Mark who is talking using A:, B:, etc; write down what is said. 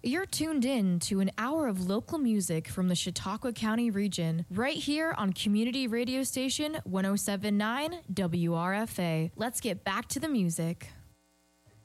A: You're tuned in to an hour of local music from the Chautauqua County region, right here on Community Radio Station 1079 WRFA. Let's get back to the music.